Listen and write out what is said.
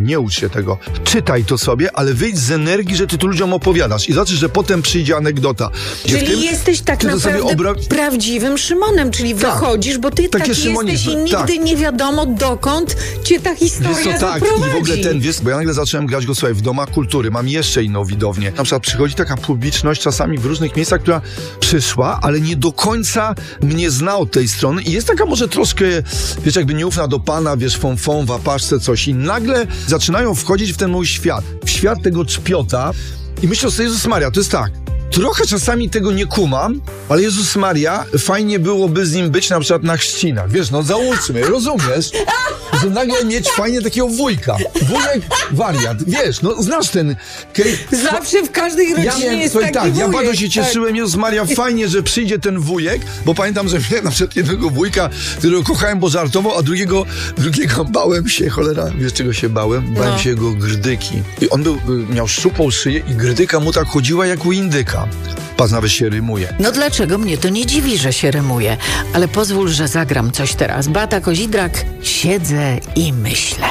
nie ucz się tego. Czytaj to sobie, ale wyjdź z energii, że ty to ludziom opowiadasz i zobaczysz, że potem przyjdzie anegdota. Czyli jesteś tak naprawdę prawdziwym Szymonem, czyli wychodzisz, bo ty taki jesteś i nigdy nie wiadomo, dokąd cię ta historia zaprowadzi. I w ogóle bo ja nagle zacząłem grać go, słuchaj, w domach kultury. Mam jeszcze inną widownię. Na przykład przychodzi taka publiczność czasami w różnych miejscach, która przyszła, ale nie do końca mnie zna od tej strony i jest taka może troszkę, wiesz, jakby nieufna do pana, wiesz, fą, w apaszce, coś i nagle zaczynają wchodzić w ten mój świat. W świat tego czpiota i myślę sobie, Jezus Maria, to jest tak. Trochę czasami tego nie kumam, ale Jezus Maria, fajnie byłoby z nim być na przykład na chrzcinach. Wiesz, no załóżmy, rozumiesz? Że nagle mieć fajnie takiego wujka. Wujek wariat. Wiesz, no znasz ten... Zawsze w każdej rodzinie jest taki wujek. Ja bardzo się cieszyłem, Jezus Maria, fajnie, że przyjdzie ten wujek, bo pamiętam, że miałem na przykład jednego wujka, którego kochałem, bo żartował, a drugiego bałem się, cholera, wiesz czego się bałem? Bałem się jego grdyki. I on miał szczupłą szyję i grdyka mu tak chodziła jak u indyka. Pas nawet się rymuje. No dlaczego? Mnie to nie dziwi, że się rymuje. Ale pozwól, że zagram coś teraz. Beata Kozidrak, siedzę i myślę.